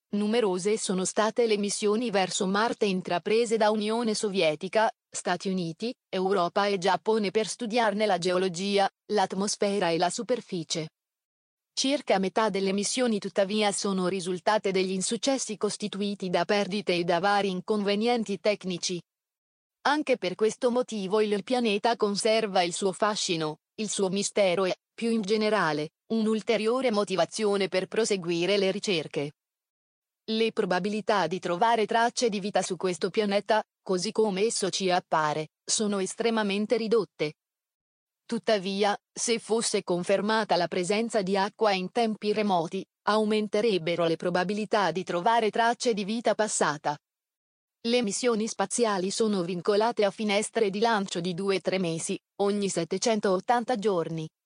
Numerose sono state le missioni verso Marte intraprese da Unione Sovietica, Stati Uniti, Europa e Giappone per studiarne la geologia, l'atmosfera e la superficie. Circa metà delle missioni tuttavia sono risultate degli insuccessi costituiti da perdite e da vari inconvenienti tecnici. Anche per questo motivo il pianeta conserva il suo fascino, il suo mistero e, più in generale, un'ulteriore motivazione per proseguire le ricerche. Le probabilità di trovare tracce di vita su questo pianeta, così come esso ci appare, sono estremamente ridotte. Tuttavia, se fosse confermata la presenza di acqua in tempi remoti, aumenterebbero le probabilità di trovare tracce di vita passata. Le missioni spaziali sono vincolate a finestre di lancio di 2-3 mesi, ogni 780 giorni.